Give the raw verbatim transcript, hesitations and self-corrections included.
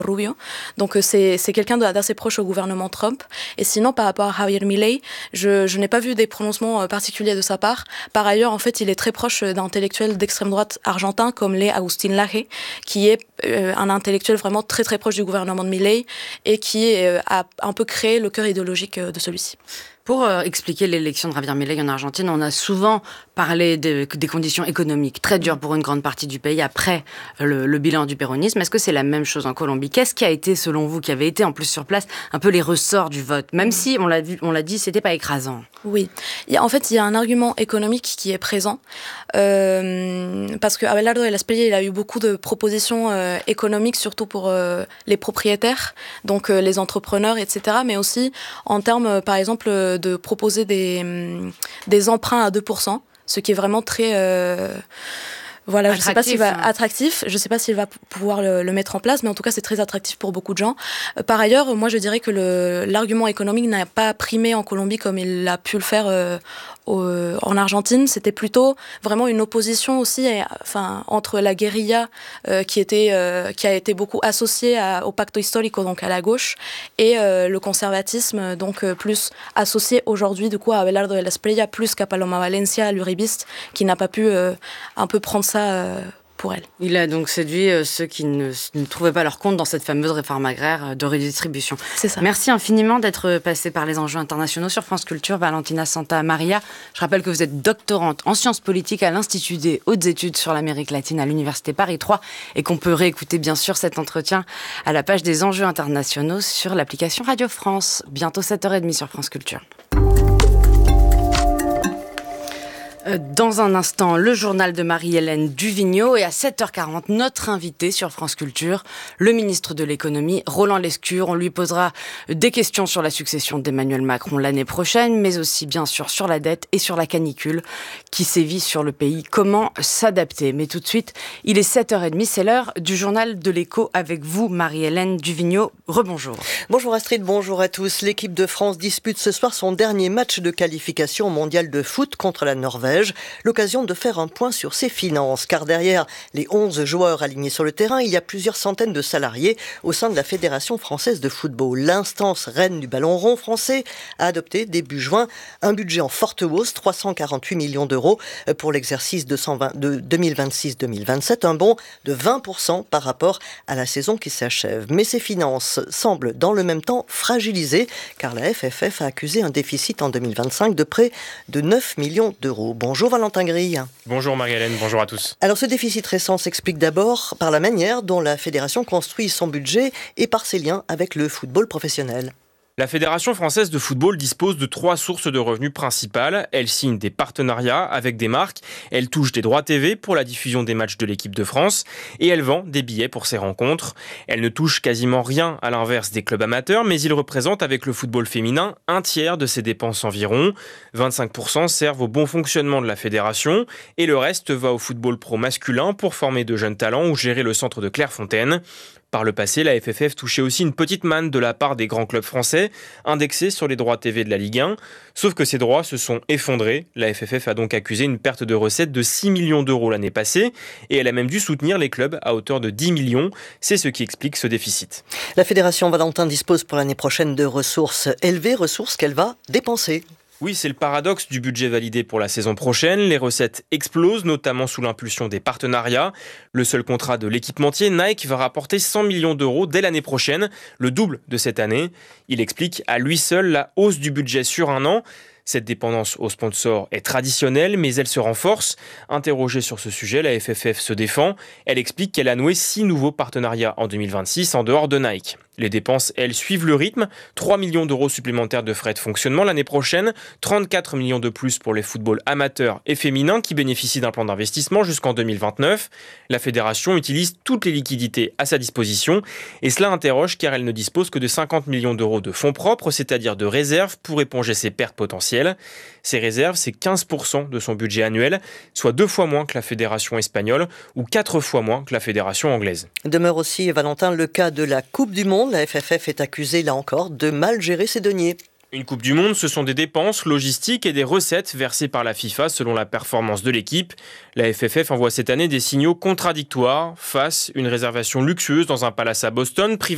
Rubio. Donc euh, c'est, c'est quelqu'un d'assez proche au gouvernement Trump. Et sinon, par rapport à Javier Milei, je, je n'ai pas vu des prononcements euh, particuliers de sa part. Par ailleurs, en fait, il est très proche d'intellectuels d'extrême droite argentins comme les Agustín Laje, qui est euh, un intellectuel vraiment très très proche du gouvernement de Milei et qui euh, a un peu créé le cœur idéologique euh, de celui-ci. Pour euh, expliquer l'élection de Javier Milei en Argentine, on a souvent parlé de, des conditions économiques très dures pour une grande partie du pays après le, le bilan du péronisme. Est-ce que c'est la même chose en Colombie ? Qu'est-ce qui a été, selon vous, qui avait été en plus sur place, un peu les ressorts du vote ? Même si, on l'a, vu, on l'a dit, c'était pas écrasant. Oui. Il y a, en fait, il y a un argument économique qui est présent. Euh, parce que Abelardo de la Espriella, il a eu beaucoup de propositions euh, économiques, surtout pour euh, les propriétaires, donc euh, les entrepreneurs, et cetera. Mais aussi en termes, euh, par exemple, de proposer des, des emprunts à deux pour cent, ce qui est vraiment très... Euh, Voilà, je sais pas s'il va attractif, je sais pas s'il va pouvoir le, le mettre en place, mais en tout cas c'est très attractif pour beaucoup de gens. Euh, par ailleurs, moi je dirais que le, l'argument économique n'a pas primé en Colombie comme il a pu le faire euh, au, en Argentine. C'était plutôt vraiment une opposition aussi, et, enfin entre la guérilla euh, qui était euh, qui a été beaucoup associée à, au Pacto Histórico, donc à la gauche, et euh, le conservatisme, donc euh, plus associé aujourd'hui du coup à Abelardo de la Espriella plus qu'à Paloma Valencia, l'uribiste, qui n'a pas pu euh, un peu prendre ça pour elle. Il a donc séduit ceux qui ne, ne trouvaient pas leur compte dans cette fameuse réforme agraire de redistribution. C'est ça. Merci infiniment d'être passé par les enjeux internationaux sur France Culture, Valentina Santa Maria. Je rappelle que vous êtes doctorante en sciences politiques à l'Institut des hautes études sur l'Amérique latine à l'Université Paris trois et qu'on peut réécouter bien sûr cet entretien à la page des enjeux internationaux sur l'application Radio France. Bientôt sept heures trente sur France Culture. Dans un instant, le journal de Marie-Hélène Duvigneau et à sept heures quarante, notre invité sur France Culture, le ministre de l'économie, Roland Lescure. On lui posera des questions sur la succession d'Emmanuel Macron l'année prochaine, mais aussi bien sûr sur la dette et sur la canicule qui sévit sur le pays. Comment s'adapter ? Mais tout de suite, il est sept heures trente, c'est l'heure du journal de l'écho avec vous, Marie-Hélène Duvigneau. Rebonjour. Bonjour Astrid, bonjour à tous. L'équipe de France dispute ce soir son dernier match de qualification au mondial de foot contre la Norvège. L'occasion de faire un point sur ses finances, car derrière les onze joueurs alignés sur le terrain, il y a plusieurs centaines de salariés au sein de la Fédération française de football. L'instance reine du ballon rond français a adopté début juin un budget en forte hausse, trois cent quarante-huit millions d'euros pour l'exercice de deux mille vingt-six deux mille vingt-sept, un bond de vingt pour cent par rapport à la saison qui s'achève. Mais ses finances semblent dans le même temps fragilisées, car la F F F a accusé un déficit en deux mille vingt-cinq de près de neuf millions d'euros. Bonjour Valentin Grille. Bonjour Marie-Hélène, bonjour à tous. Alors ce déficit récent s'explique d'abord par la manière dont la fédération construit son budget et par ses liens avec le football professionnel. La Fédération française de football dispose de trois sources de revenus principales. Elle signe des partenariats avec des marques, elle touche des droits T V pour la diffusion des matchs de l'équipe de France et elle vend des billets pour ses rencontres. Elle ne touche quasiment rien à l'inverse des clubs amateurs, mais il représente avec le football féminin un tiers de ses dépenses environ. vingt-cinq pour cent servent au bon fonctionnement de la fédération et le reste va au football pro masculin pour former de jeunes talents ou gérer le centre de Clairefontaine. Par le passé, la F F F touchait aussi une petite manne de la part des grands clubs français, indexés sur les droits T V de la Ligue un. Sauf que ces droits se sont effondrés. La F F F a donc accusé une perte de recettes de six millions d'euros l'année passée. Et elle a même dû soutenir les clubs à hauteur de dix millions. C'est ce qui explique ce déficit. La Fédération Valentin dispose pour l'année prochaine de ressources élevées, ressources qu'elle va dépenser. Oui, c'est le paradoxe du budget validé pour la saison prochaine. Les recettes explosent, notamment sous l'impulsion des partenariats. Le seul contrat de l'équipementier, Nike, va rapporter cent millions d'euros dès l'année prochaine, le double de cette année. Il explique à lui seul la hausse du budget sur un an. Cette dépendance aux sponsors est traditionnelle, mais elle se renforce. Interrogée sur ce sujet, la F F F se défend. Elle explique qu'elle a noué six nouveaux partenariats en deux mille vingt-six en dehors de Nike. Les dépenses, elles, suivent le rythme. trois millions d'euros supplémentaires de frais de fonctionnement l'année prochaine, trente-quatre millions de plus pour les footballs amateurs et féminins qui bénéficient d'un plan d'investissement jusqu'en deux mille vingt-neuf. La fédération utilise toutes les liquidités à sa disposition et cela interroge car elle ne dispose que de cinquante millions d'euros de fonds propres, c'est-à-dire de réserves pour éponger ses pertes potentielles. Ces réserves, c'est quinze pour cent de son budget annuel, soit deux fois moins que la fédération espagnole ou quatre fois moins que la fédération anglaise. Demeure aussi, Valentin, le cas de la Coupe du Monde. La F F F est accusée, là encore, de mal gérer ses deniers. Une Coupe du Monde, ce sont des dépenses logistiques et des recettes versées par la FIFA selon la performance de l'équipe. La F F F envoie cette année des signaux contradictoires face à une réservation luxueuse dans un palace à Boston,